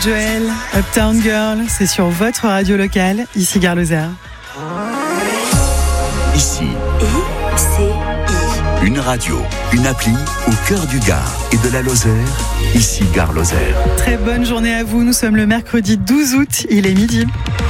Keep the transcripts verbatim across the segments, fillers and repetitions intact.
Joël, Uptown Girl, c'est sur votre radio locale, ici Gare Lozère. Ici, I C I. Une radio, une appli au cœur du Gard et de la Lozère, ici Gare Lozère. Très bonne journée à vous, nous sommes le mercredi douze août, il est midi.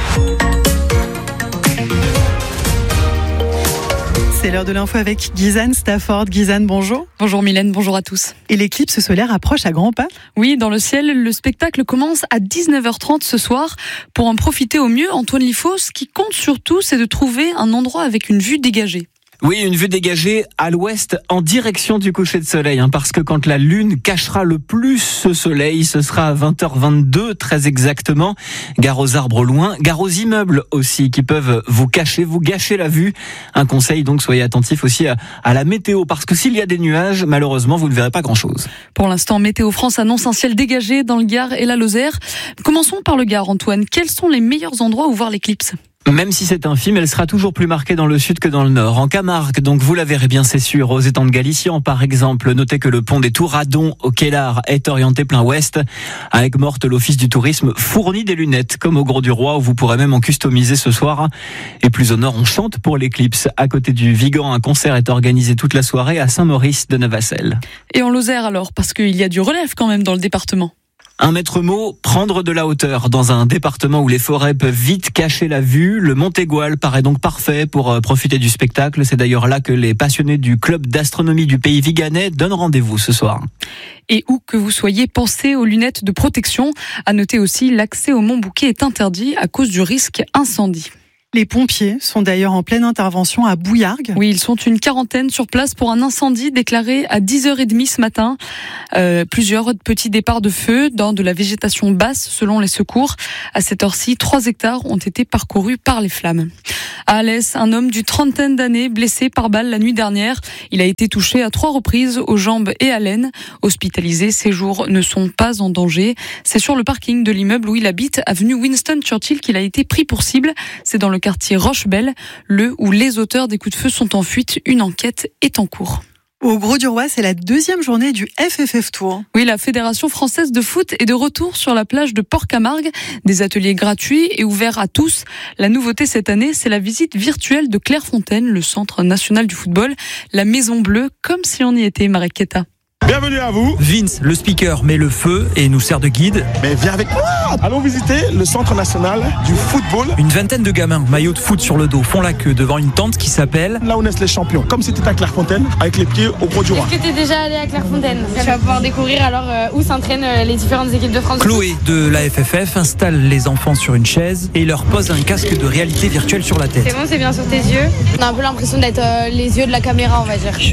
C'est l'heure de l'info avec Gizane Stafford. Gizane, bonjour. Bonjour Mylène, bonjour à tous. Et l'éclipse solaire approche à grands pas. Oui, dans le ciel, le spectacle commence à dix-neuf heures trente ce soir. Pour en profiter au mieux, Antoine Lifos, ce qui compte surtout, c'est de trouver un endroit avec une vue dégagée. Oui, une vue dégagée à l'ouest en direction du coucher de soleil, hein, parce que quand la lune cachera le plus ce soleil, ce sera à vingt heures vingt-deux, très exactement. Gare aux arbres loin, gare aux immeubles aussi, qui peuvent vous cacher, vous gâcher la vue. Un conseil donc, soyez attentifs aussi à, à la météo, parce que s'il y a des nuages, malheureusement, vous ne verrez pas grand-chose. Pour l'instant, Météo France annonce un ciel dégagé dans le Gard et la Lozère. Commençons par le Gard, Antoine. Quels sont les meilleurs endroits où voir l'éclipse ? Même si c'est infime, elle sera toujours plus marquée dans le sud que dans le nord. En Camargue, donc vous la verrez bien, c'est sûr. Aux étangs de Galician, par exemple, notez que le pont des Touradons au Kellar est orienté plein ouest. À Aigues-Mortes, l'Office du tourisme fournit des lunettes, comme au Gros du Roi, où vous pourrez même en customiser ce soir. Et plus au nord, on chante pour l'éclipse. À côté du Vigan, un concert est organisé toute la soirée à Saint-Maurice de Navacelles. Et en Lozère alors, parce qu'il y a du relève quand même dans le département. Un maître mot, prendre de la hauteur. Dans un département où les forêts peuvent vite cacher la vue, le Montégoal paraît donc parfait pour profiter du spectacle. C'est d'ailleurs là que les passionnés du club d'astronomie du pays viganais donnent rendez-vous ce soir. Et où que vous soyez, pensez aux lunettes de protection. À noter aussi, l'accès au Mont Bouquet est interdit à cause du risque incendie. Les pompiers sont d'ailleurs en pleine intervention à Bouillargues. Oui, ils sont une quarantaine sur place pour un incendie déclaré à dix heures trente ce matin. Euh, plusieurs petits départs de feu dans de la végétation basse selon les secours. À cette heure-ci, trois hectares ont été parcourus par les flammes. À Alès, un homme d'une trentaine d'années blessé par balle la nuit dernière. Il a été touché à trois reprises aux jambes et à l'aine. Hospitalisé, ses jours ne sont pas en danger. C'est sur le parking de l'immeuble où il habite, avenue Winston Churchill, qu'il a été pris pour cible. C'est dans le quartier Rochebelle, le où les auteurs des coups de feu sont en fuite. Une enquête est en cours. Au Gros du Roi, c'est la deuxième journée du F F F Tour. Oui, la Fédération française de foot est de retour sur la plage de Port-Camargue. Des ateliers gratuits et ouverts à tous. La nouveauté cette année, c'est la visite virtuelle de Clairefontaine, le centre national du football, la Maison Bleue, comme si on y était, Marek Keta. Bienvenue à vous. Vince, le speaker, met le feu et nous sert de guide. Mais viens avec moi. Allons visiter le centre national du football. Une vingtaine de gamins, maillots de foot sur le dos, font la queue devant une tente qui s'appelle... Là où naissent les champions. Comme si tu étais à Clairefontaine, avec les pieds au Gros du Roi. Est-ce que tu es déjà allé à Clairefontaine ? Tu vas pouvoir découvrir alors euh, où s'entraînent euh, les différentes équipes de France. Chloé de la F F F installe les enfants sur une chaise et leur pose un casque de réalité virtuelle sur la tête. C'est bon, c'est bien sur tes yeux. On a un peu l'impression d'être euh, les yeux de la caméra, on va dire.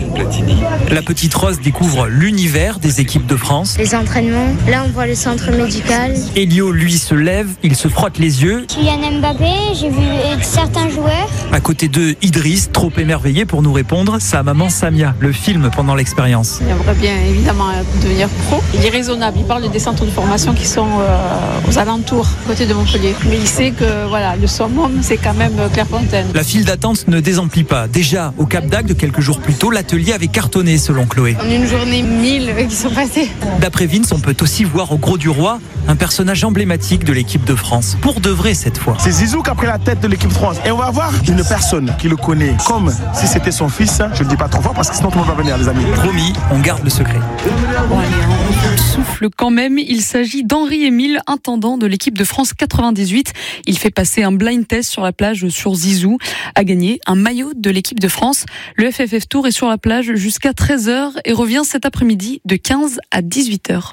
La petite Rose découvre l'univers des équipes de France. Les entraînements, là on voit le centre médical. Elio, lui, se lève, il se frotte les yeux. Kylian Mbappé, j'ai vu certains joueurs. À côté d'eux, Idriss, trop émerveillé pour nous répondre, sa maman Samia, le film pendant l'expérience. Il aimerait bien évidemment devenir pro. Il est raisonnable, il parle des centres de formation qui sont euh, aux alentours, à côté de Montpellier. Mais il sait que voilà, le summum, c'est quand même Clairefontaine. La file d'attente ne désemplit pas. Déjà, au Cap d'Agde, quelques jours plus tôt, l'atelier avait cartonné selon Chloé. En une journée, mille qui sont passés. D'après Vince, on peut aussi voir au Gros du Roi un personnage emblématique de l'équipe de France. Pour de vrai cette fois. C'est Zizou qui a pris la tête de l'équipe de France. Et on va voir une personne qui le connaît comme si c'était son fils. Je ne le dis pas trop fort parce que sinon tout le monde va venir, les amis. Promis, on garde le secret. Bon, allez, on souffle quand même. Il s'agit d'Henri-Émile, intendant de l'équipe de France quatre-vingt-dix-huit. Il fait passer un blind test sur la plage sur Zizou. A gagné un maillot de l'équipe de France. Le F F F Tour est sur la plage jusqu'à treize heures et revient cet après-midi de quinze à dix-huit heures.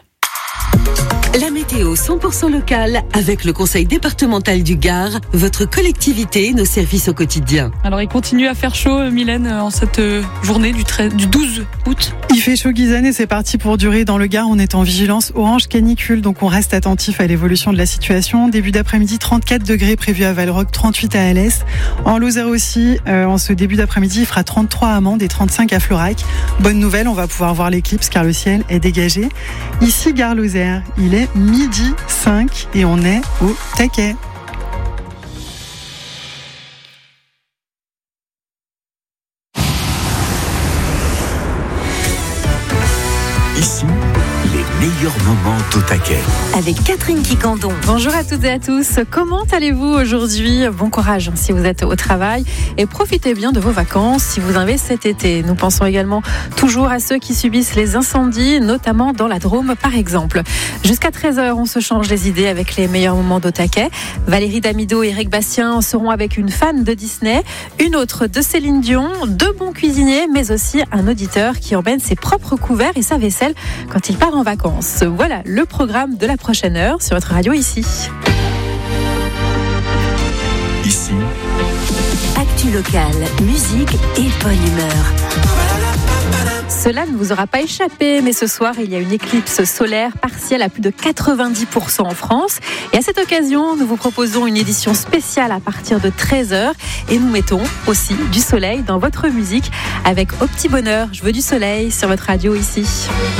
La météo cent pour cent locale avec le conseil départemental du Gard, votre collectivité, nos services au quotidien. Alors il continue à faire chaud, Mylène, en cette journée du, treize, du douze août. Il fait chaud, Gizane, et c'est parti pour durer. Dans le Gard, on est en vigilance orange canicule, donc on reste attentif à l'évolution de la situation. Début d'après-midi, trente-quatre degrés prévus à Valrock, trente-huit à Alès. En Lozère aussi, euh, en ce début d'après-midi, il fera trente-trois à Mende et trente-cinq à Florac. Bonne nouvelle, on va pouvoir voir l'éclipse car le ciel est dégagé. Ici, Gare Lozère, il est midi cinq et on est au taquet. Ici, les meilleurs moments au taquet. Avec Catherine Quicandon. Bonjour à toutes et à tous. Comment allez-vous aujourd'hui ? Bon courage si vous êtes au travail et profitez bien de vos vacances si vous en avez cet été. Nous pensons également toujours à ceux qui subissent les incendies, notamment dans la Drôme par exemple. Jusqu'à treize heures, on se change les idées avec les meilleurs moments d'au taquet. Valérie Damido et Eric Bastien seront avec une fan de Disney, une autre de Céline Dion, deux bons cuisiniers, mais aussi un auditeur qui emmène ses propres couverts et sa vaisselle quand il part en vacances. Voilà le programme de la prochaine heure sur votre radio ici. Ici. Actu locale, musique et bonne humeur. Cela ne vous aura pas échappé, mais ce soir, il y a une éclipse solaire partielle à plus de quatre-vingt-dix pour cent en France. Et à cette occasion, nous vous proposons une édition spéciale à partir de treize heures. Et nous mettons aussi du soleil dans votre musique avec Au Petit Bonheur. Je veux du soleil sur votre radio ici.